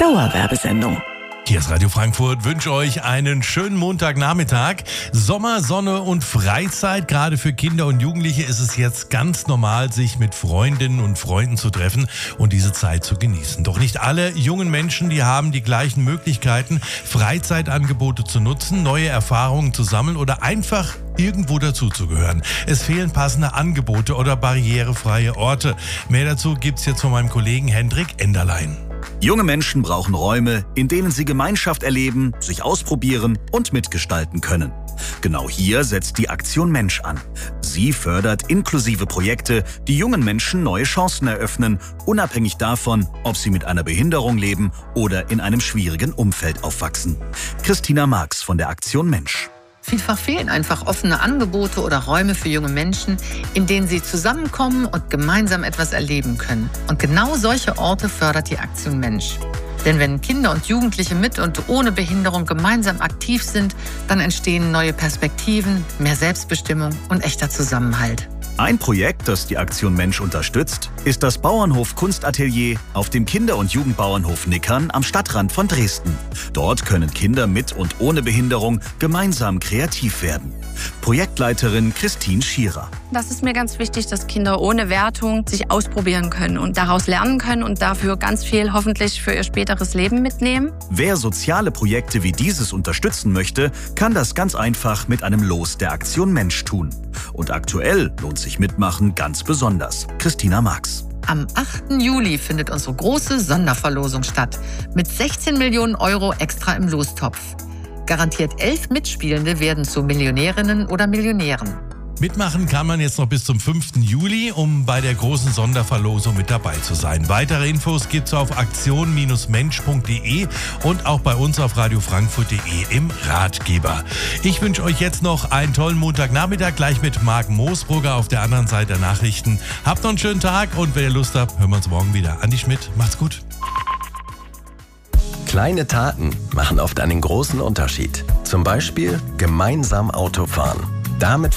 Dauerwerbesendung. Hier ist Radio Frankfurt, wünsche euch einen schönen Montagnachmittag. Sommer, Sonne und Freizeit. Gerade für Kinder und Jugendliche ist es jetzt ganz normal, sich mit Freundinnen und Freunden zu treffen und diese Zeit zu genießen. Doch nicht alle jungen Menschen, die haben die gleichen Möglichkeiten, Freizeitangebote zu nutzen, neue Erfahrungen zu sammeln oder einfach irgendwo dazuzugehören. Es fehlen passende Angebote oder barrierefreie Orte. Mehr dazu gibt's jetzt von meinem Kollegen Hendrik Enderlein. Junge Menschen brauchen Räume, in denen sie Gemeinschaft erleben, sich ausprobieren und mitgestalten können. Genau hier setzt die Aktion Mensch an. Sie fördert inklusive Projekte, die jungen Menschen neue Chancen eröffnen, unabhängig davon, ob sie mit einer Behinderung leben oder in einem schwierigen Umfeld aufwachsen. Christina Marx von der Aktion Mensch. Vielfach fehlen einfach offene Angebote oder Räume für junge Menschen, in denen sie zusammenkommen und gemeinsam etwas erleben können. Und genau solche Orte fördert die Aktion Mensch. Denn wenn Kinder und Jugendliche mit und ohne Behinderung gemeinsam aktiv sind, dann entstehen neue Perspektiven, mehr Selbstbestimmung und echter Zusammenhalt. Ein Projekt, das die Aktion Mensch unterstützt, ist das Bauernhof Kunstatelier auf dem Kinder- und Jugendbauernhof Nickern am Stadtrand von Dresden. Dort können Kinder mit und ohne Behinderung gemeinsam kreativ werden. Projektleiterin Christine Schierer. Das ist mir ganz wichtig, dass Kinder ohne Wertung sich ausprobieren können und daraus lernen können und dafür ganz viel hoffentlich für ihr späteres Leben mitnehmen. Wer soziale Projekte wie dieses unterstützen möchte, kann das ganz einfach mit einem Los der Aktion Mensch tun. Und aktuell lohnt sich Mitmachen ganz besonders. Christina Marx. Am 8. Juli findet unsere große Sonderverlosung statt. Mit 16 Millionen Euro extra im Lostopf. Garantiert 11 Mitspielende werden zu Millionärinnen oder Millionären. Mitmachen kann man jetzt noch bis zum 5. Juli, um bei der großen Sonderverlosung mit dabei zu sein. Weitere Infos gibt's auf aktion-mensch.de und auch bei uns auf radiofrankfurt.de im Ratgeber. Ich wünsche euch jetzt noch einen tollen Montagnachmittag, gleich mit Marc Moosbrugger auf der anderen Seite der Nachrichten. Habt noch einen schönen Tag und wenn ihr Lust habt, hören wir uns morgen wieder. Andi Schmidt, macht's gut. Kleine Taten machen oft einen großen Unterschied. Zum Beispiel gemeinsam Auto fahren. Damit